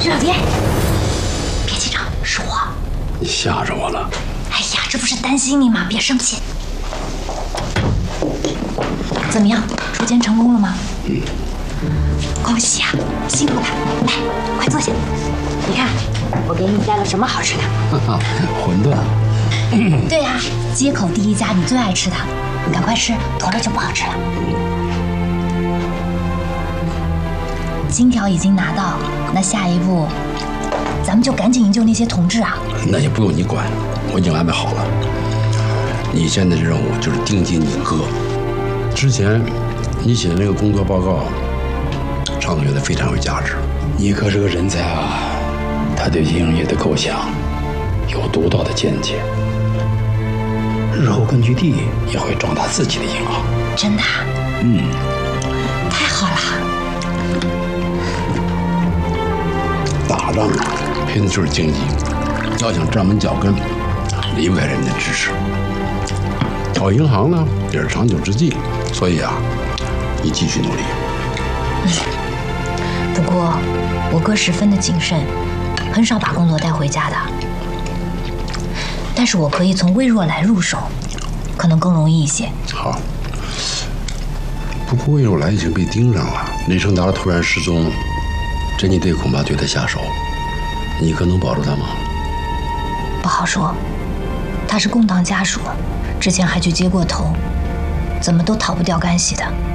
老爹，别紧张，是我。 你吓着我了。 哎呀，这不是担心你吗？别生气。怎么样，捉奸成功了吗？恭喜啊，辛苦了。来，快坐下。你看，我给你带了什么好吃的？ 馄饨。 对呀，街口第一家你最爱吃的，赶快吃，坨了就不好吃了。金条已经拿到，那下一步，咱们就赶紧营救那些同志啊！ 那也不用你管，我已经安排好了。你现在的任务就是盯紧你哥。之前你写的那个工作报告，常总觉得非常有价值。 你哥是个人才啊，他对营业的构想有独到的见解，日后根据地也会壮大自己的银行。 真的？太好了。 打仗啊，拼的就是经济，要想站稳脚跟，离不开人家支持。搞银行呢也是长久之计，所以啊，你继续努力。 不过，我哥十分的谨慎，很少把工作带回家的。但是我可以从魏若来入手，可能更容易一些。 好。不过魏若来已经被盯上了，李成达突然失踪，侦缉队恐怕对他下手。你哥能保住他吗？ 不好说，他是共党家属，之前还去接过头，怎么都逃不掉干系的。